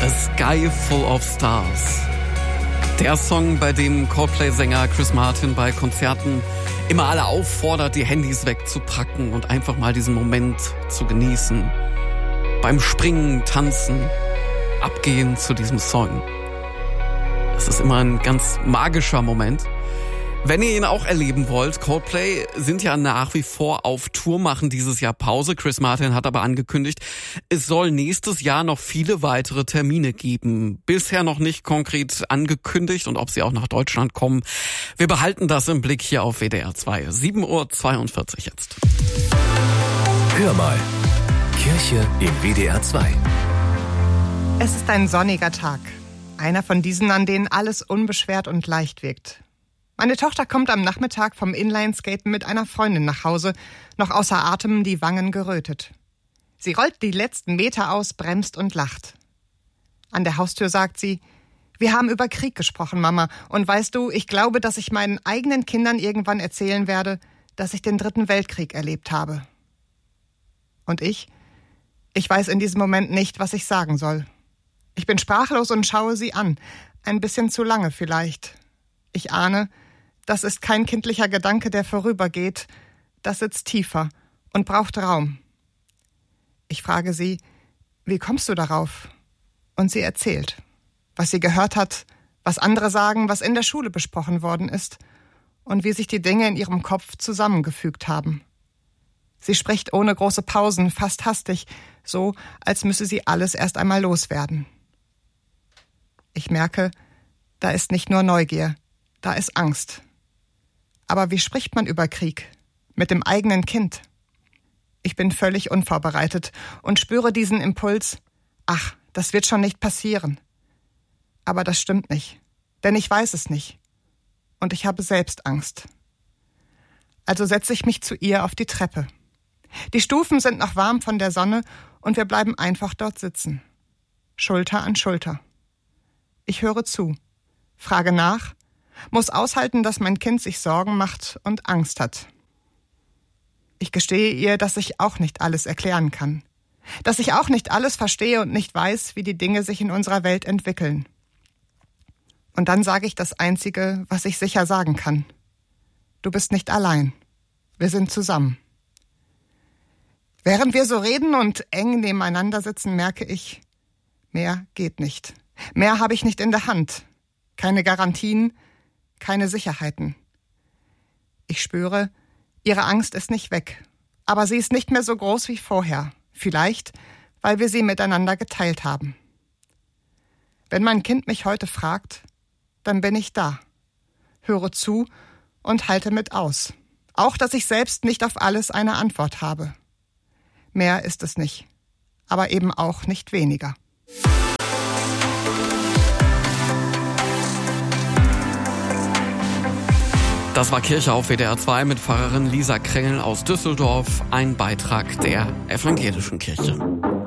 A Sky Full of Stars. Der Song, bei dem Coldplay-Sänger Chris Martin bei Konzerten immer alle auffordert, die Handys wegzupacken und einfach mal diesen Moment zu genießen. Beim Springen, Tanzen, abgehen zu diesem Song. Das ist immer ein ganz magischer Moment. Wenn ihr ihn auch erleben wollt, Coldplay sind ja nach wie vor auf Tour, machen dieses Jahr Pause. Chris Martin hat aber angekündigt, es soll nächstes Jahr noch viele weitere Termine geben. Bisher noch nicht konkret angekündigt und ob sie auch nach Deutschland kommen. Wir behalten das im Blick hier auf WDR 2. 7:42 Uhr jetzt. Hör mal. Kirche im WDR 2. Es ist ein sonniger Tag. Einer von diesen, an denen alles unbeschwert und leicht wirkt. Meine Tochter kommt am Nachmittag vom Inlineskaten mit einer Freundin nach Hause, noch außer Atem, die Wangen gerötet. Sie rollt die letzten Meter aus, bremst und lacht. An der Haustür sagt sie: Wir haben über Krieg gesprochen, Mama. Und weißt du, ich glaube, dass ich meinen eigenen Kindern irgendwann erzählen werde, dass ich den 3. Weltkrieg erlebt habe. Und ich weiß in diesem Moment nicht, was ich sagen soll. Ich bin sprachlos und schaue sie an. Ein bisschen zu lange vielleicht. Ich ahne, das ist kein kindlicher Gedanke, der vorübergeht. Das sitzt tiefer und braucht Raum. Ich frage sie: Wie kommst du darauf? Und sie erzählt, was sie gehört hat, was andere sagen, was in der Schule besprochen worden ist und wie sich die Dinge in ihrem Kopf zusammengefügt haben. Sie spricht ohne große Pausen, fast hastig, so als müsse sie alles erst einmal loswerden. Ich merke, da ist nicht nur Neugier, da ist Angst. Aber wie spricht man über Krieg? Mit dem eigenen Kind? Ich bin völlig unvorbereitet und spüre diesen Impuls: Ach, das wird schon nicht passieren. Aber das stimmt nicht, denn ich weiß es nicht. Und ich habe selbst Angst. Also setze ich mich zu ihr auf die Treppe. Die Stufen sind noch warm von der Sonne und wir bleiben einfach dort sitzen. Schulter an Schulter. Ich höre zu, frage nach, muss aushalten, dass mein Kind sich Sorgen macht und Angst hat. Ich gestehe ihr, dass ich auch nicht alles erklären kann. Dass ich auch nicht alles verstehe und nicht weiß, wie die Dinge sich in unserer Welt entwickeln. Und dann sage ich das Einzige, was ich sicher sagen kann. Du bist nicht allein. Wir sind zusammen. Während wir so reden und eng nebeneinander sitzen, merke ich, mehr geht nicht. Mehr habe ich nicht in der Hand. Keine Garantien, keine Sicherheiten. Ich spüre, ihre Angst ist nicht weg. Aber sie ist nicht mehr so groß wie vorher. Vielleicht, weil wir sie miteinander geteilt haben. Wenn mein Kind mich heute fragt, dann bin ich da. Höre zu und halte mit aus. Auch, dass ich selbst nicht auf alles eine Antwort habe. Mehr ist es nicht. Aber eben auch nicht weniger. Das war Kirche auf WDR 2 mit Pfarrerin Lisa Krengel aus Düsseldorf, ein Beitrag der Evangelischen Kirche.